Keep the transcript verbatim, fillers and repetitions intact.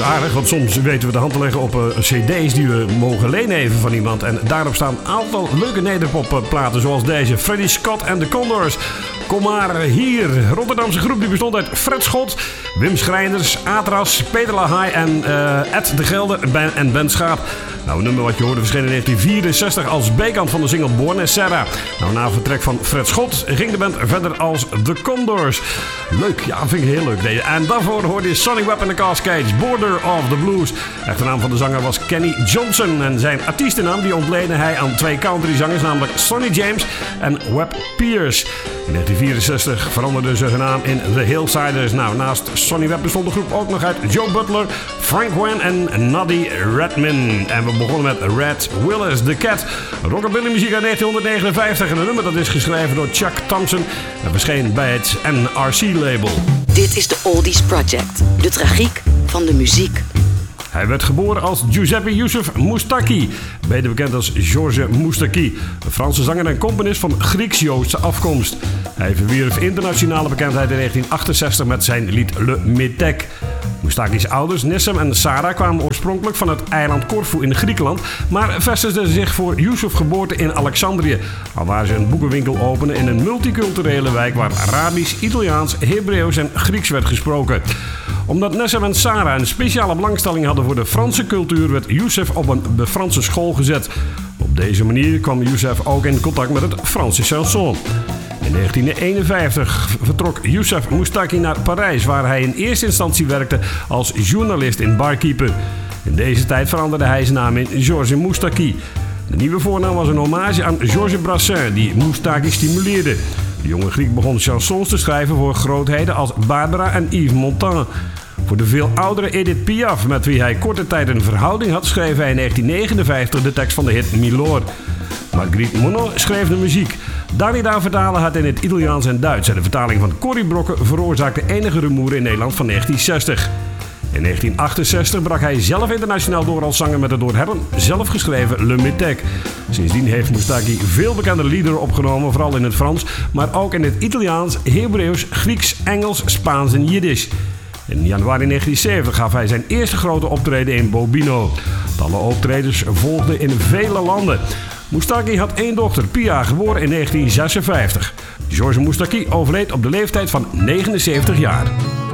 aardig, want soms weten we de hand te leggen op uh, cd's die we mogen lenen even van iemand. En daarop staan een aantal leuke nederpopplaten zoals deze. Freddie Scott en de Condors. Kom maar hier. Rotterdamse groep die bestond uit Fred Schot, Wim Schrijnders, Atras, Peter Lahaai en uh, Ed de Gelder ben, en Ben Schaap. Nou, een nummer wat je hoorde verscheen in negentien vierenzestig als B-kant van de single Born et Cetera. Nou, na vertrek van Fred Schot ging de band verder als The Condors. Leuk, ja, vind ik heel leuk. Nee. En daarvoor hoorde je Sonny Webb en de Cascades, Border of the Blues. De echte naam van de zanger was Kenny Johnson. En zijn artiestennaam die ontleende hij aan twee countryzangers, namelijk Sonny James en Webb Pierce. In negentien vierenzestig veranderde ze hun naam in The Hillsiders. Nou, naast Sonny Webb bestond de groep ook nog uit Joe Butler, Frank Wynn en Noddy Redman. En we begonnen met Red Willis the Cat. Rockabilly muziek uit negentien negenenvijftig. En een nummer dat is geschreven door Chuck Thompson en verscheen bij het N R C-label. Dit is de Oldies Project. De tragiek van de muziek. Hij werd geboren als Giuseppe Youssef Moustaki, beter bekend als Georges Moustaki, een Franse zanger en componist van Grieks-Joodse afkomst. Hij verwierf internationale bekendheid in negentien achtenzestig met zijn lied Le Metek. Moustaki's ouders, Nissem en Sarah, kwamen oorspronkelijk van het eiland Corfu in Griekenland, maar vestigden zich voor Youssef geboorte in Alexandrië, alwaar ze een boekenwinkel openden in een multiculturele wijk waar Arabisch, Italiaans, Hebreeuws en Grieks werd gesproken. Omdat Nessem en Sarah een speciale belangstelling hadden voor de Franse cultuur, werd Youssef op een Franse school gezet. Op deze manier kwam Youssef ook in contact met het Franse chanson. In negentien eenenvijftig vertrok Youssef Moustaki naar Parijs, waar hij in eerste instantie werkte als journalist in Barkeeper. In deze tijd veranderde hij zijn naam in Georges Moustaki. De nieuwe voornaam was een hommage aan Georges Brassens, die Moustaki stimuleerde. De jonge Griek begon chansons te schrijven voor grootheden als Barbara en Yves Montand. Voor de veel oudere Edith Piaf, met wie hij korte tijd een verhouding had, schreef hij in negentien negenenvijftig de tekst van de hit Milor. Marguerite Monod schreef de muziek. Dalida vertaalde het in het Italiaans en Duits. En de vertaling van Corrie Brokken veroorzaakte enige rumoer in Nederland van negentien zestig. In negentien achtenzestig brak hij zelf internationaal door als zanger met het door hem zelf geschreven Le Metek. Sindsdien heeft Moustaki veel bekende liederen opgenomen, vooral in het Frans, maar ook in het Italiaans, Hebreeuws, Grieks, Engels, Spaans en Jiddisch. In januari negentien zeventig gaf hij zijn eerste grote optreden in Bobino. Alle optredens volgden in vele landen. Moustaki had één dochter, Pia, geboren in negentien zesenvijftig. Georges Moustaki overleed op de leeftijd van negenenzeventig jaar.